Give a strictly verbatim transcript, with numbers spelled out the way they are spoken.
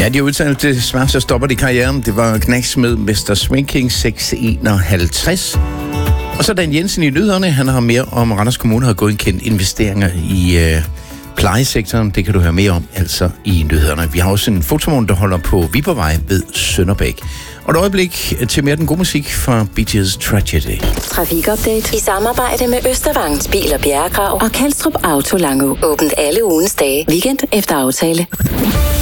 Ja, de har udtalt, desværre så stopper de karrieren. Det var Knacks med mister Swinking seks enoghalvtreds. Og så Dan Jensen i nyhederne. Han har mere om, Randers Kommune har godkendt investeringer i øh, plejesektoren. Det kan du høre mere om, altså i nyhederne. Vi har også en fotomon, der holder på Viborgvej ved Sønderbæk. Og et øjeblik til mere den gode musik fra Bee Gees Tragedy. Trafikupdate i samarbejde med Østervangns Bil- og Bjerregrav og Kalstrup Auto Langå. Åbent alle ugens dage. Weekend efter aftale.